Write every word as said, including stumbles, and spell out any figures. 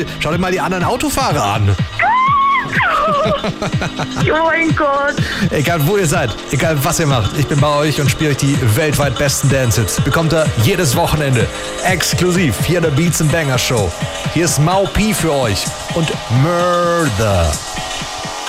Schau dir mal die anderen Autofahrer an. Oh mein Gott. Egal wo ihr seid, egal was ihr macht, ich bin bei euch und spiele euch die weltweit besten Dance-Hits. Bekommt ihr jedes Wochenende exklusiv hier in der Beats and Banger Show. Hier ist Mau P für euch und Murder.